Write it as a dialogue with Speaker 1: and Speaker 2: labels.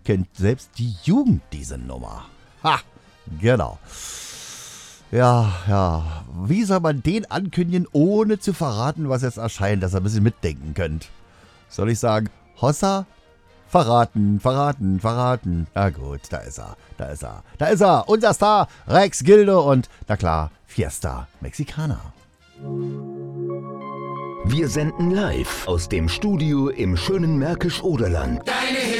Speaker 1: kennt selbst die Jugend diese Nummer. Ha, genau. Ja, wie soll man den ankündigen, ohne zu verraten, was jetzt erscheint, dass ihr ein bisschen mitdenken könnt? Soll ich sagen, Hossa? Verraten. Na gut, da ist er, unser Star, Rex Gildo und, na klar, Fiesta Mexicana.
Speaker 2: Wir senden live aus dem Studio im schönen Märkisch-Oderland.